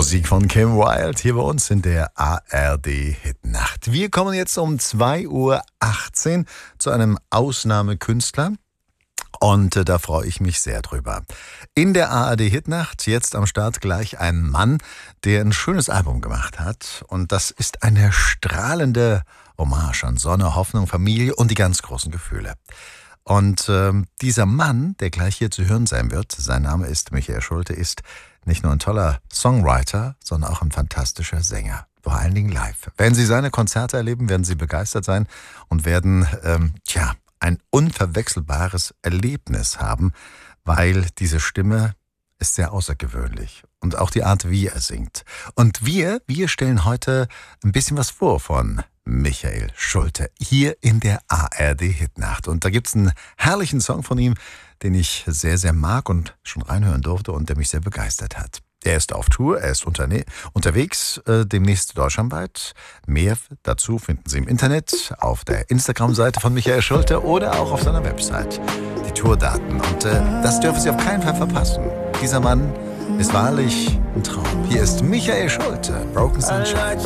Musik von Kim Wilde hier bei uns in der ARD-Hitnacht. Wir kommen jetzt um 2:18 Uhr zu einem Ausnahmekünstler und da freue ich mich sehr drüber. In der ARD-Hitnacht jetzt am Start gleich ein Mann, der ein schönes Album gemacht hat und das ist eine strahlende Hommage an Sonne, Hoffnung, Familie und die ganz großen Gefühle. Und dieser Mann, der gleich hier zu hören sein wird, sein Name ist Michael Schulte, ist nicht nur ein toller Songwriter, sondern auch ein fantastischer Sänger. Vor allen Dingen live. Wenn Sie seine Konzerte erleben, werden Sie begeistert sein und werden ein unverwechselbares Erlebnis haben, weil diese Stimme ist sehr außergewöhnlich. Und auch die Art, wie er singt. Und wir stellen heute ein bisschen was vor von Michael Schulte hier in der ARD-Hitnacht. Und da gibt's einen herrlichen Song von ihm, den ich sehr, sehr mag und schon reinhören durfte und der mich sehr begeistert hat. Er ist auf Tour, er ist unterwegs, demnächst deutschlandweit. Mehr dazu finden Sie im Internet, auf der Instagram-Seite von Michael Schulte oder auch auf seiner Website. Die Tourdaten. Und das dürfen Sie auf keinen Fall verpassen. Dieser Mann ist wahrlich ein Traum. Hier ist Michael Schulte, Broken Sunshine.